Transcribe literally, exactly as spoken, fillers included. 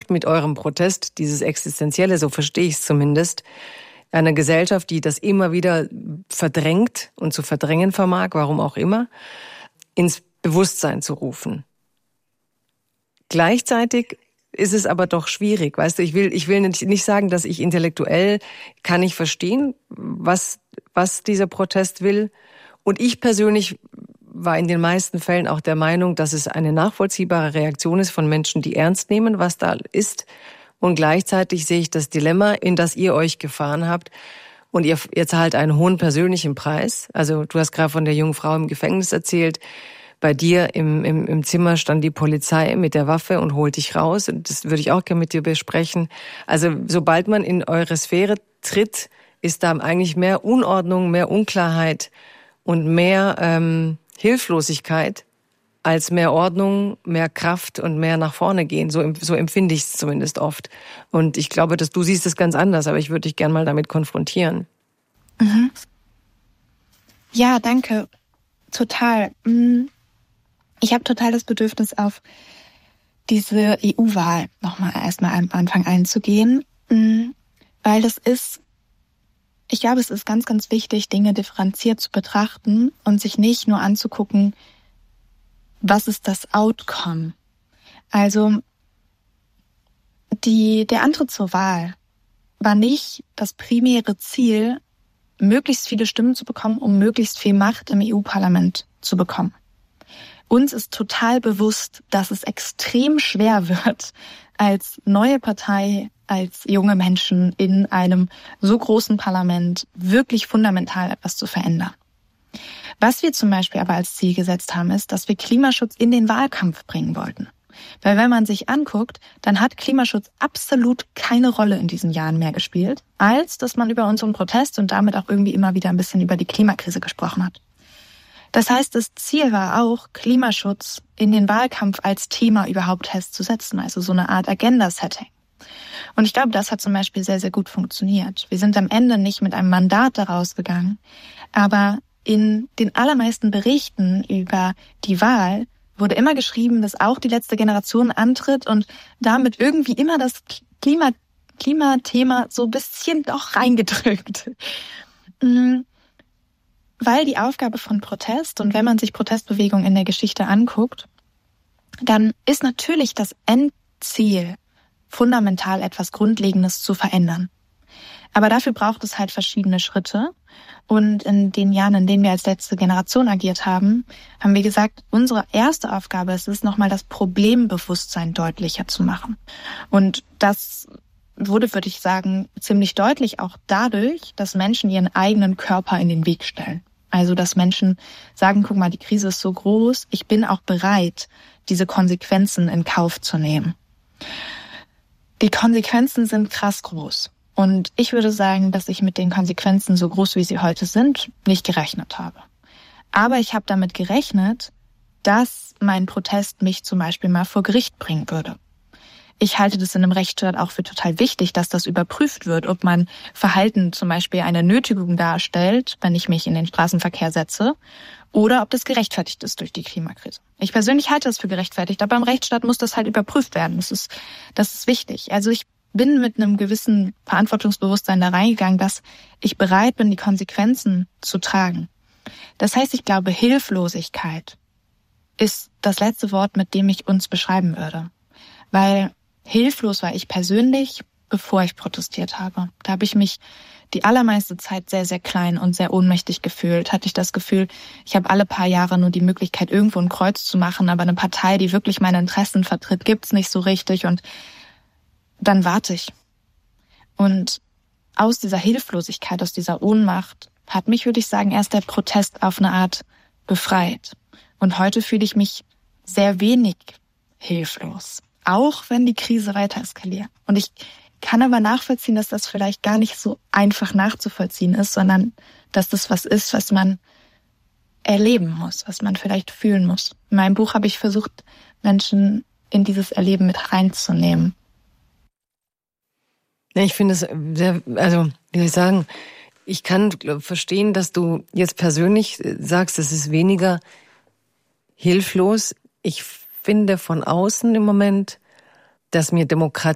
schafft mit eurem Protest dieses Existenzielle, so verstehe ich es zumindest, eine Gesellschaft, die das immer wieder verdrängt und zu verdrängen vermag, warum auch immer, ins Bewusstsein zu rufen. Gleichzeitig ist es aber doch schwierig, weißt du, ich will, ich will nicht sagen, dass ich intellektuell kann ich verstehen, was, was dieser Protest will. Und ich persönlich war in den meisten Fällen auch der Meinung, dass es eine nachvollziehbare Reaktion ist von Menschen, die ernst nehmen, was da ist. Und gleichzeitig sehe ich das Dilemma, in das ihr euch gefahren habt. Und ihr, ihr zahlt einen hohen persönlichen Preis. Also du hast gerade von der jungen Frau im Gefängnis erzählt. Bei dir im, im, im Zimmer stand die Polizei mit der Waffe und holt dich raus. Und das würde ich auch gerne mit dir besprechen. Also sobald man in eure Sphäre tritt, ist da eigentlich mehr Unordnung, mehr Unklarheit und mehr ähm, Hilflosigkeit als mehr Ordnung, mehr Kraft und mehr nach vorne gehen. So, so empfinde ich es zumindest oft. Und ich glaube, dass du siehst es ganz anders, aber ich würde dich gerne mal damit konfrontieren. Mhm. Ja, danke. Total. Ich habe total das Bedürfnis, auf diese E U-Wahl nochmal erstmal am Anfang einzugehen, weil das ist, ich glaube, es ist ganz, ganz wichtig, Dinge differenziert zu betrachten und sich nicht nur anzugucken, was ist das Outcome. Also die, der Antritt zur Wahl war nicht das primäre Ziel, möglichst viele Stimmen zu bekommen, um möglichst viel Macht im E U-Parlament zu bekommen. Uns ist total bewusst, dass es extrem schwer wird, als neue Partei, als junge Menschen in einem so großen Parlament wirklich fundamental etwas zu verändern. Was wir zum Beispiel aber als Ziel gesetzt haben, ist, dass wir Klimaschutz in den Wahlkampf bringen wollten. Weil wenn man sich anguckt, dann hat Klimaschutz absolut keine Rolle in diesen Jahren mehr gespielt, als dass man über unseren Protest und damit auch irgendwie immer wieder ein bisschen über die Klimakrise gesprochen hat. Das heißt, das Ziel war auch, Klimaschutz in den Wahlkampf als Thema überhaupt festzusetzen, also so eine Art Agenda-Setting. Und ich glaube, das hat zum Beispiel sehr, sehr gut funktioniert. Wir sind am Ende nicht mit einem Mandat daraus gegangen, aber in den allermeisten Berichten über die Wahl wurde immer geschrieben, dass auch die letzte Generation antritt und damit irgendwie immer das Klima, Klimathema so ein bisschen doch reingedrückt. Weil die Aufgabe von Protest, und wenn man sich Protestbewegungen in der Geschichte anguckt, dann ist natürlich das Endziel, fundamental etwas Grundlegendes zu verändern. Aber dafür braucht es halt verschiedene Schritte. Und in den Jahren, in denen wir als letzte Generation agiert haben, haben wir gesagt, unsere erste Aufgabe ist es, nochmal das Problembewusstsein deutlicher zu machen. Und das wurde, würde ich sagen, ziemlich deutlich auch dadurch, dass Menschen ihren eigenen Körper in den Weg stellen. Also, dass Menschen sagen, guck mal, die Krise ist so groß, ich bin auch bereit, diese Konsequenzen in Kauf zu nehmen. Die Konsequenzen sind krass groß. Und ich würde sagen, dass ich mit den Konsequenzen, so groß wie sie heute sind, nicht gerechnet habe. Aber ich habe damit gerechnet, dass mein Protest mich zum Beispiel mal vor Gericht bringen würde. Ich halte das in einem Rechtsstaat auch für total wichtig, dass das überprüft wird, ob mein Verhalten zum Beispiel eine Nötigung darstellt, wenn ich mich in den Straßenverkehr setze, oder ob das gerechtfertigt ist durch die Klimakrise. Ich persönlich halte das für gerechtfertigt, aber im Rechtsstaat muss das halt überprüft werden. Das ist, das ist wichtig. Also ich bin mit einem gewissen Verantwortungsbewusstsein da reingegangen, dass ich bereit bin, die Konsequenzen zu tragen. Das heißt, ich glaube, Hilflosigkeit ist das letzte Wort, mit dem ich uns beschreiben würde. Weil hilflos war ich persönlich, bevor ich protestiert habe. Da habe ich mich die allermeiste Zeit sehr, sehr klein und sehr ohnmächtig gefühlt. Hatte ich das Gefühl, ich habe alle paar Jahre nur die Möglichkeit, irgendwo ein Kreuz zu machen, aber eine Partei, die wirklich meine Interessen vertritt, gibt's nicht so richtig, und dann warte ich. Und aus dieser Hilflosigkeit, aus dieser Ohnmacht hat mich, würde ich sagen, erst der Protest auf eine Art befreit. Und heute fühle ich mich sehr wenig hilflos, auch wenn die Krise weiter eskaliert. Und ich kann aber nachvollziehen, dass das vielleicht gar nicht so einfach nachzuvollziehen ist, sondern dass das was ist, was man erleben muss, was man vielleicht fühlen muss. In meinem Buch habe ich versucht, Menschen in dieses Erleben mit reinzunehmen. Ich finde es sehr, also, wie soll ich sagen, ich kann verstehen, dass du jetzt persönlich sagst, es ist weniger hilflos. Ich finde von außen im Moment, dass mir Demokratie